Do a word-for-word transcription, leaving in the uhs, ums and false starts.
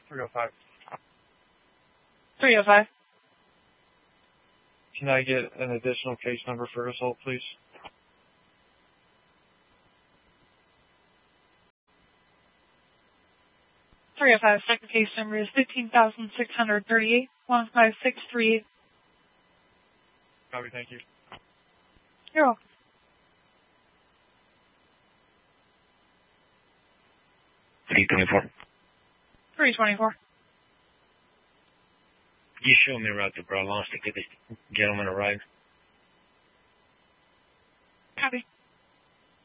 three oh five. three oh five. Can I get an additional case number for assault, please? three oh five, second case number is fifteen thousand six hundred thirty-eight, one five six three eight. Copy, thank you. You're welcome. three twenty-four. three twenty-four. You show me route to Broad Lawn to get this gentleman arrived. Copy.